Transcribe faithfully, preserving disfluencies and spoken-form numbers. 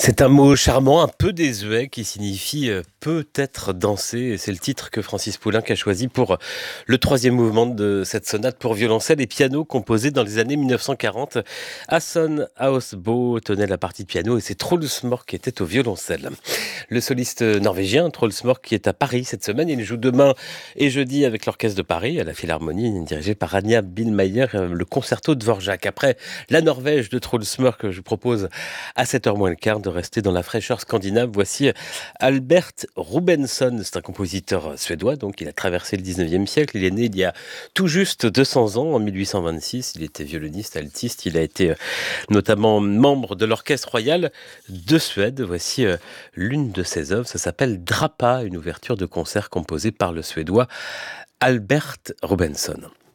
C'est un mot charmant, un peu désuet, qui signifie euh, peut-être danser. Et c'est le titre que Francis Poulenc a choisi pour euh, le troisième mouvement de cette sonate pour violoncelle et piano composée dans les années mille neuf cent quarante. Hasson Hausbo tenait la partie de piano et c'est Troels Mork qui était au violoncelle. Le soliste norvégien Troels Mork qui est à Paris cette semaine. Il joue demain et jeudi avec l'Orchestre de Paris à la Philharmonie dirigée par Anja Billmeyer, euh, le concerto de Dvorak. Après la Norvège de Troels Mork, je vous propose à sept heures moins le quart de rester dans la fraîcheur scandinave. Voici Albert Rubensson, c'est un compositeur suédois, donc il a traversé le dix-neuvième siècle, il est né il y a tout juste deux cents ans, en mille huit cent vingt-six, il était violoniste, altiste, il a été notamment membre de l'Orchestre royal de Suède. Voici l'une de ses œuvres, ça s'appelle Drapa, une ouverture de concert composée par le Suédois Albert Rubensson.